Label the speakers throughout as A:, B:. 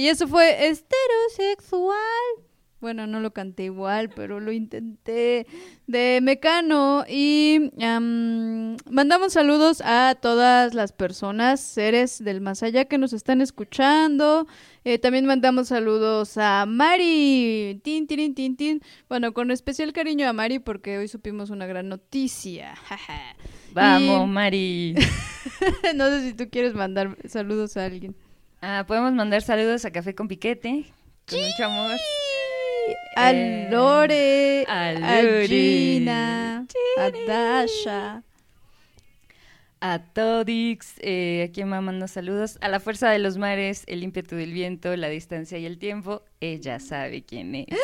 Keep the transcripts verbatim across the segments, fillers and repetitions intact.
A: y eso fue Heterosexual. Bueno, no lo canté igual, pero lo intenté, de Mecano. Y um, mandamos saludos a todas las personas, seres del más allá que nos están escuchando. Eh, también mandamos saludos a Mari. Tin, tin, tin, tin. Bueno, con especial cariño a Mari porque hoy supimos una gran noticia.
B: Vamos,
A: y...
B: Mari.
A: No sé si tú quieres mandar saludos a alguien.
B: Ah, podemos mandar saludos a Café con Piquete, con ¡sí! Mucho amor.
A: A
B: eh,
A: Lore,
B: a,
A: a
B: Lore.
A: Gina, a Dasha,
B: a Todix, eh, a quien me manda saludos, a la fuerza de los mares, el ímpetu del viento, la distancia y el tiempo, ella sabe quién es.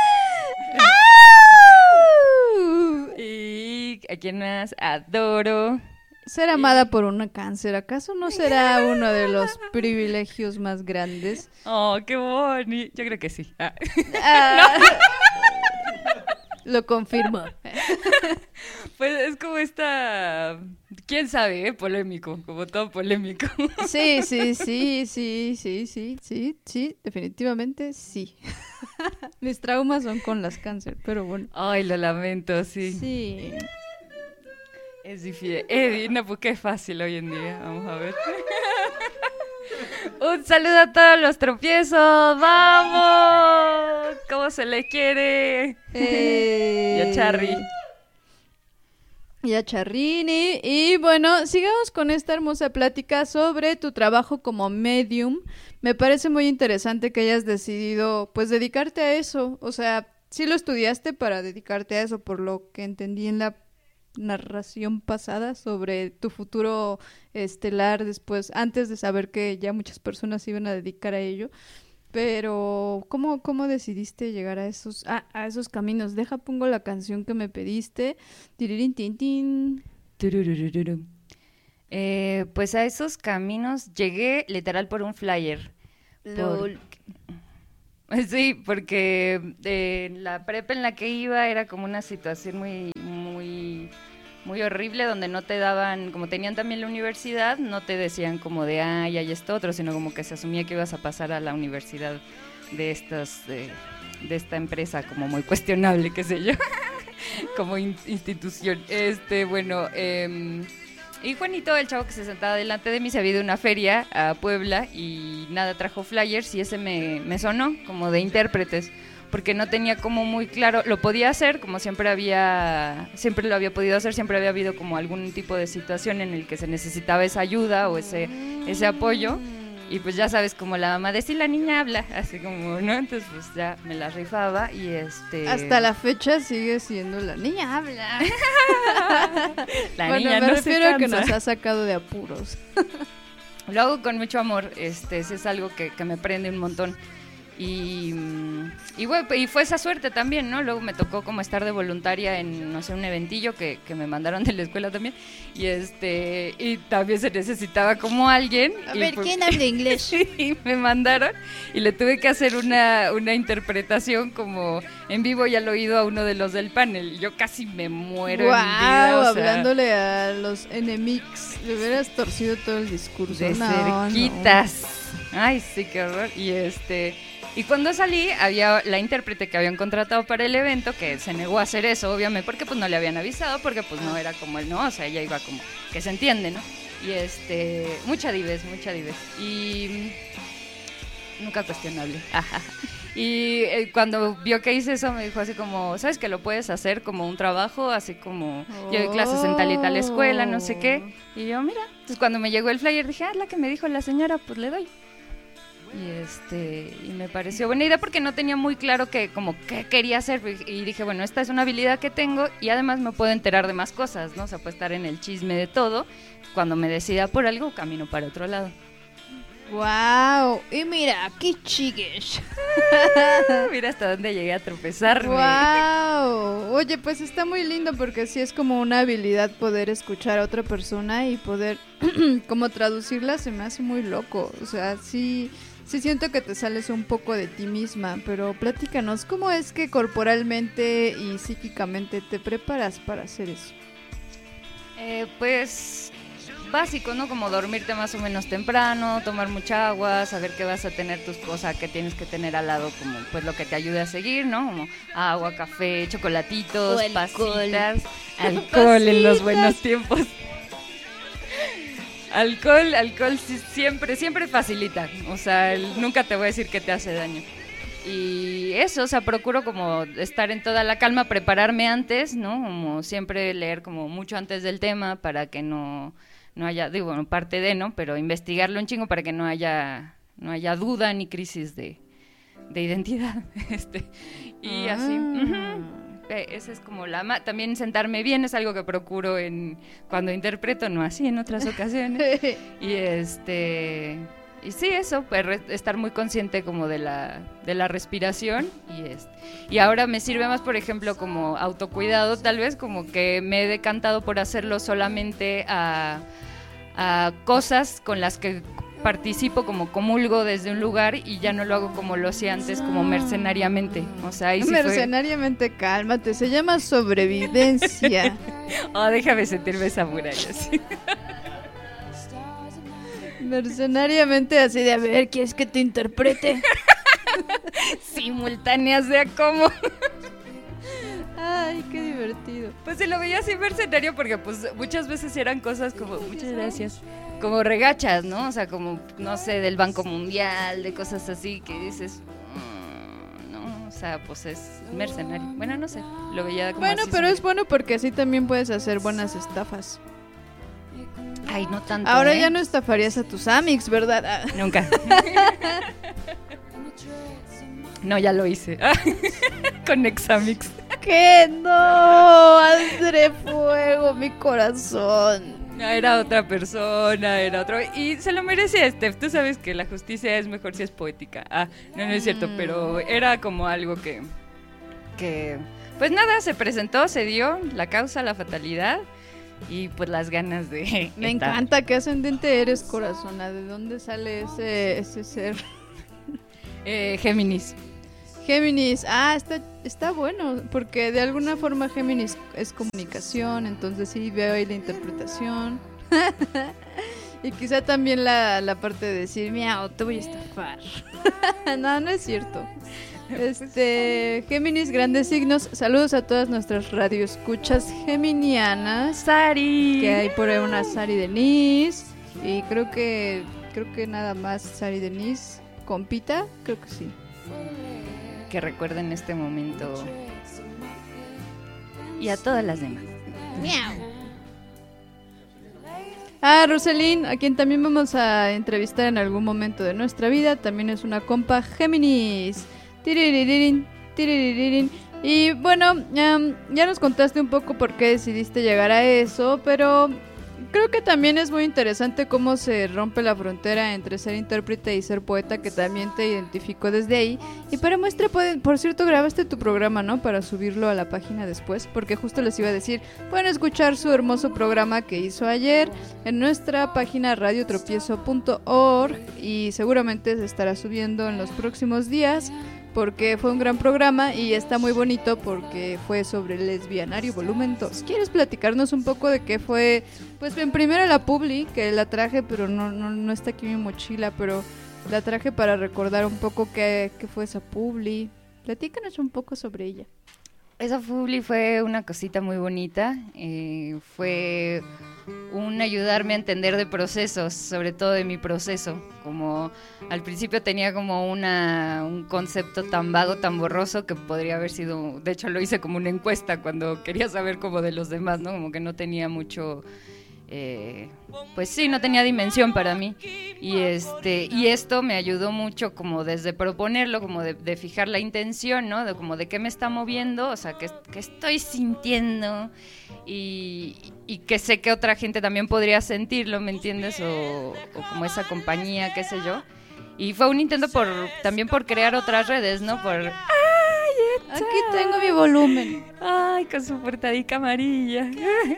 B: Y a quién más, adoro.
A: Ser amada por un cáncer, ¿acaso no será uno de los privilegios más grandes?
B: Oh, qué bonito. Yo creo que sí. Ah.
A: Ah, no. Lo confirmo.
B: Pues es como esta, quién sabe, ¿eh? Polémico, como todo polémico.
A: Sí, sí, sí, sí, sí, sí, sí, sí, definitivamente sí. Mis traumas son con las cáncer, pero bueno.
B: Ay, lo lamento, sí.
A: Sí.
B: Es difícil. Eddie, no, pues qué fácil hoy en día. Vamos a ver. Un saludo a todos los tropiezos. ¡Vamos! ¿Cómo se le quiere?
A: Eh...
B: Y a Charry.
A: Y a Charrini. Y bueno, sigamos con esta hermosa plática sobre tu trabajo como medium. Me parece muy interesante que hayas decidido, pues, dedicarte a eso. O sea, sí lo estudiaste para dedicarte a eso, por lo que entendí en la narración pasada sobre tu futuro estelar después, antes de saber que ya muchas personas se iban a dedicar a ello. Pero ¿cómo, cómo decidiste llegar a esos a, a esos caminos? Deja, pongo la canción que me pediste. Tiririn, tin, tin.
B: Eh, pues a esos caminos llegué literal por un flyer.
A: Lol.
B: Por... Sí, porque eh, la prepa en la que iba era como una situación muy, muy, muy horrible, donde no te daban, como tenían también la universidad, no te decían como de, ay, hay esto otro, sino como que se asumía que ibas a pasar a la universidad de estas, de, de esta empresa como muy cuestionable, qué sé yo, como in- institución. Este, bueno, eh, y Juanito, el chavo que se sentaba delante de mí, se había ido a una feria a Puebla y nada, trajo flyers y ese me, me sonó como de intérpretes, porque no tenía como muy claro, lo podía hacer, como siempre había, siempre lo había podido hacer, siempre había habido como algún tipo de situación en el que se necesitaba esa ayuda o ese, ese apoyo, y pues ya sabes, como la mamá de si la niña habla, así como, ¿no? Entonces pues ya me la rifaba y este...
A: Hasta la fecha sigue siendo la niña habla.
B: La
A: bueno,
B: niña
A: me
B: no
A: refiero
B: se
A: a que
B: cansa.
A: nos ha sacado de apuros.
B: Lo hago con mucho amor, este, sí es algo que, que me prende un montón. Y, y, bueno, y fue esa suerte también, ¿no? Luego me tocó como estar de voluntaria en, no sé, un eventillo que, que me mandaron de la escuela también. Y este y también se necesitaba como alguien.
A: A
B: y
A: ver,
B: pues,
A: ¿quién habla inglés?
B: y me mandaron y le tuve que hacer una, una interpretación como en vivo y al oído a uno de los del panel. Y yo casi me muero
A: Wow,
B: en vida. O sea,
A: hablándole a los enemigos. Le hubieras torcido todo el discurso.
B: de
A: No,
B: cerquitas. No. Ay, sí, qué horror. Y este... Y cuando salí, había la intérprete que habían contratado para el evento, que se negó a hacer eso, obviamente, porque pues no le habían avisado, porque pues no era como él, no, o sea, ella iba como, que se entiende, ¿no? Y este, mucha dives, mucha dives. Y nunca cuestionable. Y eh, cuando vio que hice eso, me dijo así como, ¿sabes que lo puedes hacer como un trabajo? Así como, oh. Yo doy clases en tal y tal escuela, no sé qué. Y yo, mira, entonces cuando me llegó el flyer, dije, ah, la que me dijo la señora, pues le doy. Y este y me pareció buena idea porque no tenía muy claro que como qué quería hacer y dije, bueno, esta es una habilidad que tengo y además me puedo enterar de más cosas, ¿no? O sea, puedo estar en el chisme de todo. Cuando me decida por algo, camino para otro lado.
A: Wow, y mira, qué chigues.
B: Mira hasta dónde llegué a tropezarme.
A: Wow. Oye, pues está muy lindo porque sí es como una habilidad poder escuchar a otra persona y poder como traducirla, se me hace muy loco. O sea, sí Sí siento que te sales un poco de ti misma, pero platícanos, ¿cómo es que corporalmente y psíquicamente te preparas para hacer eso?
B: Eh, pues básico, ¿no? Como dormirte más o menos temprano, tomar mucha agua, saber que vas a tener tus cosas, que tienes que tener al lado, como pues lo que te ayude a seguir, ¿no? Como agua, café, chocolatitos,
A: o
B: pasitas, alcohol en los buenos tiempos. Alcohol, alcohol sí, siempre, siempre facilita, o sea, el, nunca te voy a decir que te hace daño. Y eso, o sea, procuro como estar en toda la calma, prepararme antes, ¿no? Como siempre leer como mucho antes del tema para que no, no haya, digo, bueno, parte de, ¿no? Pero investigarlo un chingo para que no haya, no haya duda ni crisis de, de identidad, este, y ah. así. Uh-huh. Esa es como la... Ma- también sentarme bien es algo que procuro en cuando interpreto, no así en otras ocasiones. Y este... Y sí, eso, pues re- estar muy consciente como de la, de la respiración y, este, y ahora me sirve más, por ejemplo, como autocuidado, tal vez, como que me he decantado por hacerlo solamente a, a cosas con las que participo, como comulgo desde un lugar y ya no lo hago como lo hacía antes, como mercenariamente. O sea, ahí sí
A: mercenariamente, fue... cálmate, se llama sobrevivencia.
B: Oh, déjame sentirme esa muralla, sí.
A: Mercenariamente así de, a ver, ¿quieres que te interprete?
B: Simultáneas de a cómo.
A: Ay, qué divertido.
B: Pues se lo veía así mercenario porque pues muchas veces eran cosas como, muchas gracias, como regachas, ¿no? O sea, como, no sé, del Banco Mundial, de cosas así que dices, mmm, no, o sea, pues es mercenario. Bueno, no sé, lo veía como
A: bueno,
B: así.
A: Pero
B: sobre...
A: es bueno porque así también puedes hacer buenas estafas.
B: Ay, no tanto,
A: Ahora
B: ¿eh?
A: ya no estafarías a tus amics, ¿verdad?
B: Nunca. No, ya lo hice. Con Examix.
A: ¡Que no! ¡Hazle fuego mi corazón!
B: No, era otra persona, era otro... Y se lo merecía, Steph. Tú sabes que la justicia es mejor si es poética. Ah, no, no es cierto, mm. pero era como algo que... que... Pues nada, se presentó, se dio la causa, la fatalidad... Y pues las ganas de...
A: Me
B: estar.
A: encanta, qué ascendente eres, corazona. ¿De dónde sale ese, ese ser?
B: eh, Géminis.
A: Géminis, ah, está, está bueno, porque de alguna forma Géminis es comunicación, entonces sí veo ahí la interpretación. Y quizá también la, la parte de decir, miau, te voy a estafar. No, no es cierto. Este, Géminis, grandes signos. Saludos a todas nuestras radioescuchas geminianas.
B: Sari.
A: Que hay por ahí una Sari Denise. Y creo que creo que nada más Sari Denise. Compita, creo que sí.
B: Que recuerden este momento. Y a todas las demás.
A: Miau. Ah, Roselyn, a quien también vamos a entrevistar en algún momento de nuestra vida. También es una compa Géminis. Tiriririn, tiriririn. Y bueno, um, ya nos contaste un poco por qué decidiste llegar a eso, pero creo que también es muy interesante cómo se rompe la frontera entre ser intérprete y ser poeta, que también te identificó desde ahí. Y para muestra, por cierto, grabaste tu programa, ¿no? Para subirlo a la página después, porque justo les iba a decir, pueden escuchar su hermoso programa que hizo ayer en nuestra página radio tropiezo punto org y seguramente se estará subiendo en los próximos días, porque fue un gran programa y está muy bonito porque fue sobre el Lesbianario volumen dos. ¿Quieres platicarnos un poco de qué fue? Pues en primero la publi, que la traje, pero no, no, no está aquí mi mochila, pero la traje para recordar un poco qué, qué fue esa publi. Platícanos un poco sobre ella.
B: Esa publi fue una cosita muy bonita, eh, fue un ayudarme a entender de procesos, sobre todo de mi proceso. Como al principio tenía como una un concepto tan vago, tan borroso, que podría haber sido, de hecho lo hice como una encuesta cuando quería saber como de los demás, ¿no? Como que no tenía mucho... Eh, pues sí, no tenía dimensión para mí y este y esto me ayudó mucho como desde proponerlo, como de, de fijar la intención, ¿no? De como de qué me está moviendo, o sea, que, que estoy sintiendo y, y que sé que otra gente también podría sentirlo, ¿me entiendes? O, o como esa compañía, qué sé yo. Y fue un intento por también por crear otras redes, ¿no? Por... ¡Ay,
A: aquí tengo mi volumen!
B: ¡Ay, con su portadica amarilla!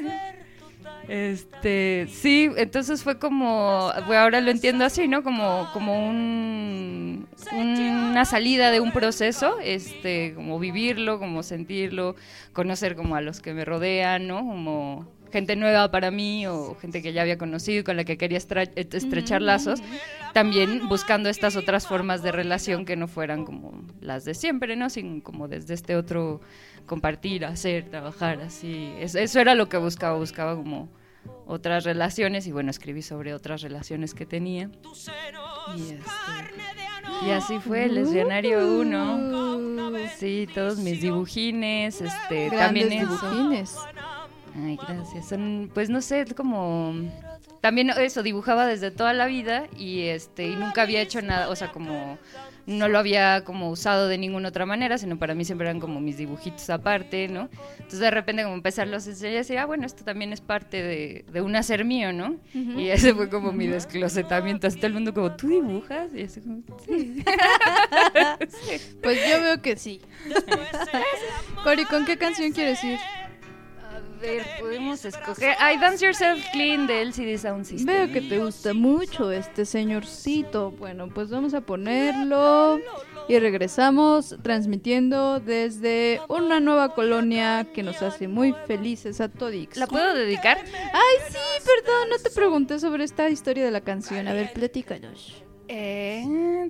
B: Este, sí, entonces fue como, ahora lo entiendo así, ¿no? Como, como un, una salida de un proceso, este, como vivirlo, como sentirlo, conocer como a los que me rodean, ¿no? Como, gente nueva para mí o gente que ya había conocido y con la que quería estra- estrechar lazos, también buscando estas otras formas de relación que no fueran como las de siempre, ¿no? Sino como desde este otro compartir, hacer, trabajar, así. Es, eso era lo que buscaba, buscaba como otras relaciones y bueno, escribí sobre otras relaciones que tenía. Y, este, y así fue el Lesbianario uno. Sí, todos mis dibujines, este,
A: Grandes
B: también eso.
A: dibujines.
B: Ay, gracias. Son, pues no sé, como también eso, dibujaba desde toda la vida y este y nunca había hecho nada, o sea, como no lo había como usado de ninguna otra manera, sino para mí siempre eran como mis dibujitos aparte, ¿no? Entonces de repente como empezarlos a enseñar y decir, ah, bueno, esto también es parte de, de un hacer mío, ¿no? Uh-huh. Y ese fue como mi desclosetamiento, así todo el mundo como, ¿tú dibujas? Y así como, sí.
A: Sí. Pues yo veo que sí. Cori, ¿con qué canción quieres ir?
B: A ver, podemos escoger. Ay, Dance Yourself Clean de L C D Sound System.
A: Veo que te gusta mucho este señorcito. Bueno, pues vamos a ponerlo y regresamos transmitiendo desde una nueva colonia que nos hace muy felices a todix.
B: ¿La puedo dedicar?
A: Ay, sí, perdón, no te pregunté sobre esta historia de la canción. A ver, platícanos.
B: Eh...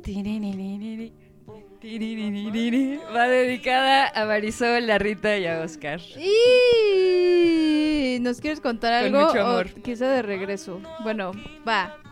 B: Va dedicada a Marisol, a Rita y a Oscar.
A: ¿Y nos quieres contar algo?
B: Con mucho amor.
A: O quizá de regreso. Bueno, va.